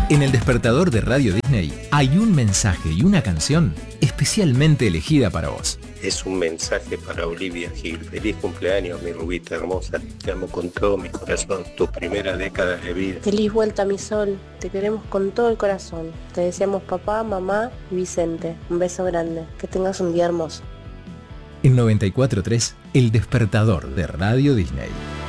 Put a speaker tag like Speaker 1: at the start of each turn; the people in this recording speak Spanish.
Speaker 1: En el despertador de Radio Disney hay un mensaje y una canción especialmente elegida para vos.
Speaker 2: Es un mensaje para Olivia Gil. Feliz cumpleaños, mi rubita hermosa. Te amo con todo mi corazón. Tu primera década de vida.
Speaker 3: Feliz vuelta, mi sol. Te queremos con todo el corazón. Te deseamos papá, mamá y Vicente. Un beso grande. Que tengas un día hermoso.
Speaker 1: En 94.3, el despertador de Radio Disney.